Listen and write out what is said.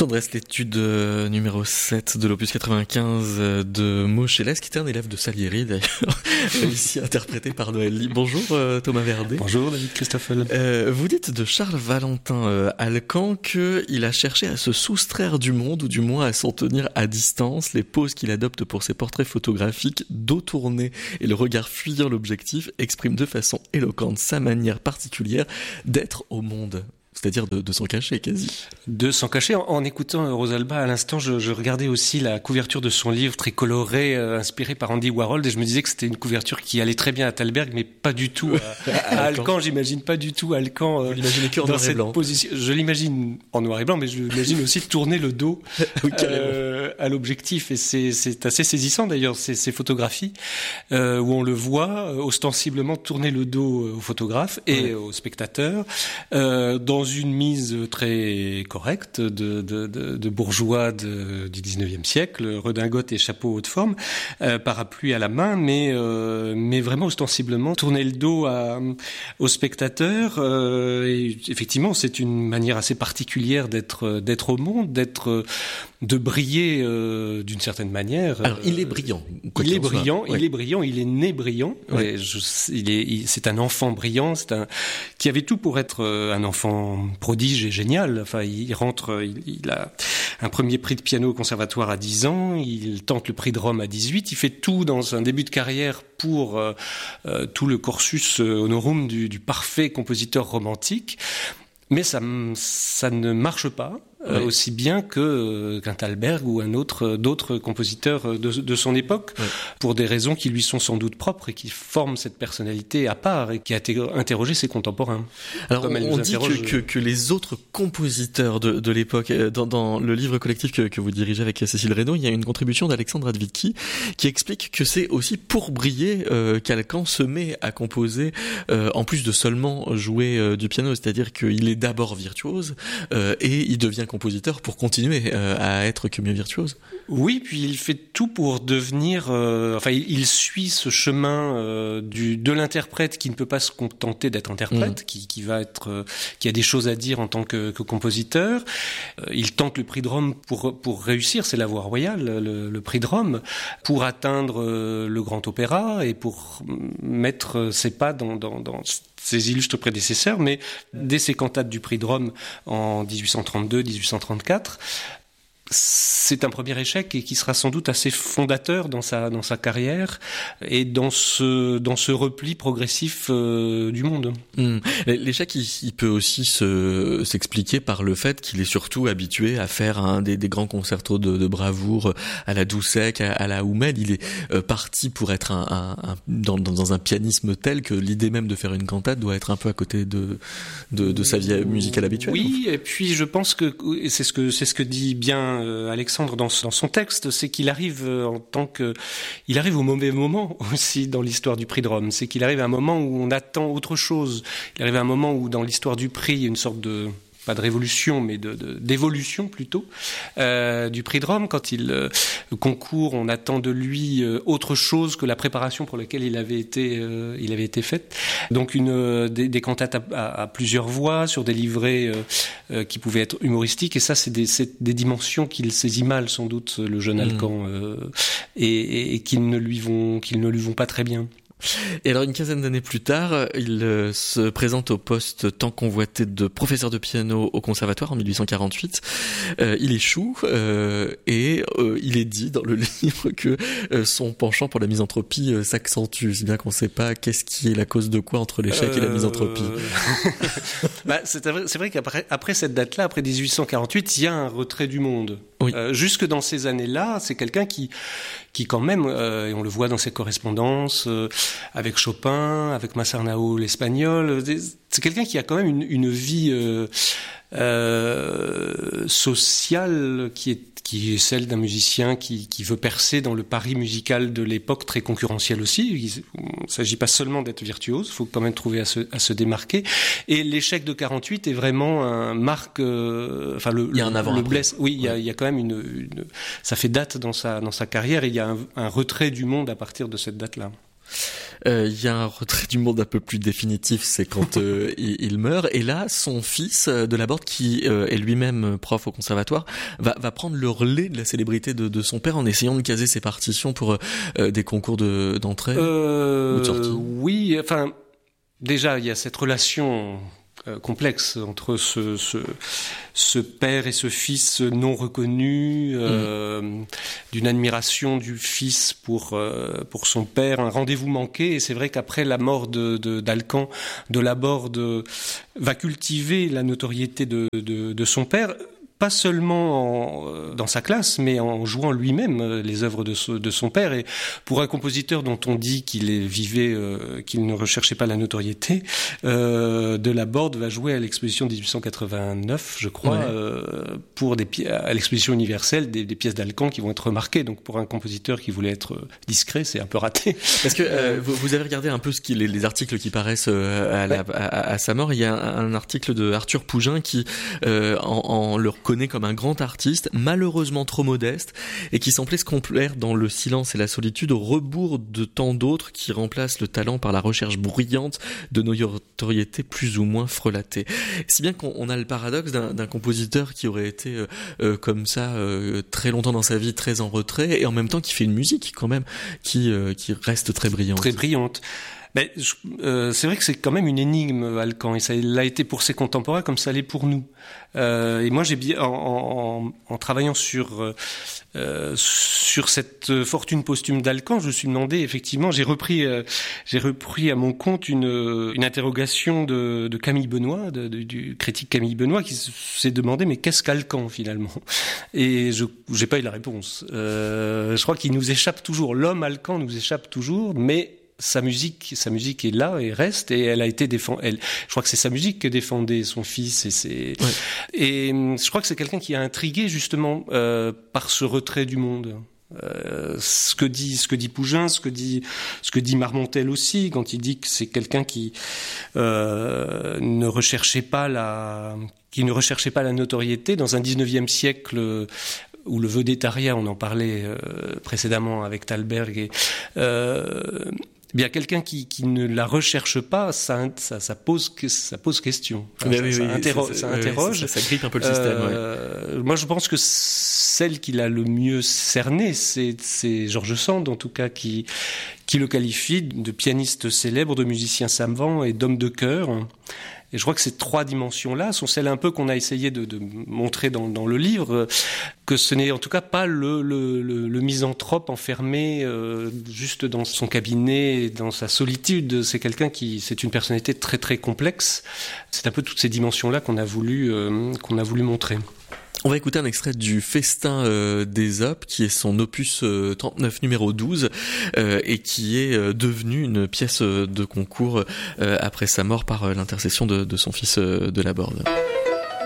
Tendresse, l'étude numéro 7 de l'opus 95 de Moscheles, qui était un élève de Salieri d'ailleurs, ici interprété par Noël Lee. Bonjour Thomas Verdet. Bonjour David Christoffel. Vous dites de Charles Valentin Alcan qu'il a cherché à se soustraire du monde, ou du moins à s'en tenir à distance. Les poses qu'il adopte pour ses portraits photographiques, dos tourné et le regard fuyant l'objectif, expriment de façon éloquente sa manière particulière d'être au monde. C'est-à-dire de s'en cacher, quasi. De s'en cacher. En écoutant Rosalba à l'instant, je regardais aussi la couverture de son livre très coloré, inspiré par Andy Warhol, et je me disais que c'était une couverture qui allait très bien à Thalberg, mais pas du tout à Alcan. J'imagine pas du tout Alcan dans cette position. Je l'imagine en noir et blanc, mais je l'imagine aussi tourner le dos à l'objectif. Et c'est assez saisissant d'ailleurs, ces photographies, où on le voit ostensiblement tourner le dos au photographe et au spectateur, dans une mise très correcte de bourgeois du 19e siècle, redingote et chapeau haute forme, parapluie à la main, mais vraiment ostensiblement tourner le dos au spectateur. Et effectivement, c'est une manière assez particulière d'être au monde, de briller d'une certaine manière. Alors, il est brillant. Il est brillant, il est né brillant. Ouais. C'est un enfant brillant, qui avait tout pour être un enfant prodige et génial. Enfin, il a un premier prix de piano au conservatoire à 10 ans, il tente le prix de Rome à 18, il fait tout dans un début de carrière pour tout le cursus honorum du parfait compositeur romantique. Mais ça ne marche pas aussi bien qu'un Thalberg ou d'autres compositeurs de son époque, pour des raisons qui lui sont sans doute propres et qui forment cette personnalité à part et qui a interrogé ses contemporains. Alors on dit que les autres compositeurs de l'époque, dans le livre collectif que vous dirigez avec Cécile Reynaud, il y a une contribution d'Alexandre Radvicki qui explique que c'est aussi pour briller qu'Alcan se met à composer, en plus de seulement jouer du piano, c'est-à-dire qu'il est d'abord virtuose et il devient compositeur pour continuer à être que mieux virtuose. Oui, puis il fait tout pour devenir... il suit ce chemin de l'interprète qui ne peut pas se contenter d'être interprète, qui a des choses à dire en tant que compositeur. Il tente le prix de Rome pour réussir, c'est la voie royale, le prix de Rome, pour atteindre le grand opéra et pour mettre ses pas dans ses illustres prédécesseurs, mais dès ses cantates du prix de Rome en 1832-1834, c'est un premier échec et qui sera sans doute assez fondateur dans sa carrière et dans ce repli progressif du monde. L'échec, il peut aussi s'expliquer par le fait qu'il est surtout habitué à faire des grands concertos de bravoure à la Doucet, à la Hummel. Il est parti pour être dans un pianisme tel que l'idée même de faire une cantate doit être un peu à côté de sa vie musicale habituelle. Oui, et puis je pense que c'est ce que dit bien Alexandre dans son texte, c'est qu'il arrive il arrive au mauvais moment aussi dans l'histoire du prix de Rome. C'est qu'il arrive à un moment où on attend autre chose. Il arrive à un moment où dans l'histoire du prix, il y a une sorte pas de révolution, mais d'évolution plutôt, du prix de Rome. Quand il concourt, on attend de lui autre chose que la préparation pour laquelle il avait été fait. Donc des cantates à plusieurs voix, sur des livrets qui pouvaient être humoristiques, et ça, c'est des dimensions qu'il saisit mal, sans doute, le jeune Alcan, et qu'ils ne lui vont pas très bien. Et alors, une quinzaine d'années plus tard, il se présente au poste tant convoité de professeur de piano au conservatoire en 1848. Il échoue et il est dit dans le livre que son penchant pour la misanthropie s'accentue, si bien qu'on ne sait pas qu'est-ce qui est la cause de quoi entre l'échec et la misanthropie. C'est vrai qu'après cette date-là, après 1848, il y a un retrait du monde. Oui. Jusque dans ces années-là, c'est quelqu'un qui quand même, et on le voit dans ses correspondances avec Chopin, avec Massarnau l'espagnol, c'est quelqu'un qui a quand même une vie sociale qui est celle d'un musicien qui veut percer dans le Paris musical de l'époque, très concurrentiel aussi. Il ne s'agit pas seulement d'être virtuose, il faut quand même trouver à se démarquer. Et l'échec de 48 est vraiment un marque... il y a un avant, le blesse. Oui, il y a quand même ça fait date dans sa carrière, et il y a un retrait du monde à partir de cette date-là. Il y a un retrait du monde un peu plus définitif, c'est quand il meurt. Et là, son fils Delaborde, qui est lui-même prof au conservatoire, va prendre le relais de la célébrité de son père en essayant de caser ses partitions pour des concours d'entrée ou de sortie. Oui, enfin, déjà, il y a cette relation complexe entre ce père et ce fils non reconnu, d'une admiration du fils pour son père, un rendez-vous manqué. Et c'est vrai qu'après la mort d'Alcan, Delaborde va cultiver la notoriété de son père, pas seulement dans sa classe, mais en jouant lui-même les œuvres de son père. Et pour un compositeur dont on dit qu'il ne recherchait pas la notoriété, Delaborde va jouer à l'exposition de 1889, je crois, à l'exposition universelle des pièces d'Alcan qui vont être remarquées. Donc pour un compositeur qui voulait être discret, c'est un peu raté. Parce que vous avez regardé un peu les articles qui paraissent à sa mort. Il y a un article de Arthur Pougin qui en le reconnaît comme un grand artiste, malheureusement trop modeste, et qui semblait se complaire dans le silence et la solitude au rebours de tant d'autres qui remplacent le talent par la recherche bruyante de notoriété plus ou moins frelatée. Si bien qu'on a le paradoxe d'un compositeur qui aurait été comme ça très longtemps dans sa vie, très en retrait, et en même temps qui fait une musique quand même qui reste très brillante. Très brillante. Ben, c'est vrai que c'est quand même une énigme, Alcan, et ça l'a été pour ses contemporains comme ça l'est pour nous. Et moi, j'ai bien, en travaillant sur cette fortune posthume d'Alcan, je me suis demandé, effectivement, j'ai repris à mon compte une interrogation de Camille Benoît, du critique Camille Benoît, qui s'est demandé, mais qu'est-ce qu'Alcan, finalement? Et j'ai pas eu la réponse. Je crois qu'il nous échappe toujours. L'homme Alcan nous échappe toujours, mais sa musique est là et reste, et elle a été je crois que c'est sa musique que défendait son fils, et je crois que c'est quelqu'un qui a intrigué justement par ce retrait du monde. Ce que dit Pougin, ce que dit Marmontel aussi, quand il dit que c'est quelqu'un qui ne recherchait pas la notoriété dans un 19e siècle où le vedettariat, on en parlait précédemment avec Thalberg, bien quelqu'un qui ne la recherche pas, ça pose question. Enfin, ça interroge. Ça grippe un peu le système. Moi, je pense que celle qui l'a le mieux cerné, c'est George Sand, en tout cas, qui le qualifie de pianiste célèbre, de musicien savant et d'homme de cœur. Et je crois que ces trois dimensions-là sont celles un peu qu'on a essayé de montrer dans le livre, que ce n'est en tout cas pas le misanthrope enfermé juste dans son cabinet, dans sa solitude. C'est c'est une personnalité très très complexe. C'est un peu toutes ces dimensions-là qu'on a voulu montrer. On va écouter un extrait du Festin d'Ésope, qui est son opus 39 numéro 12, et qui est devenu une pièce de concours après sa mort par l'intercession de son fils Delaborde.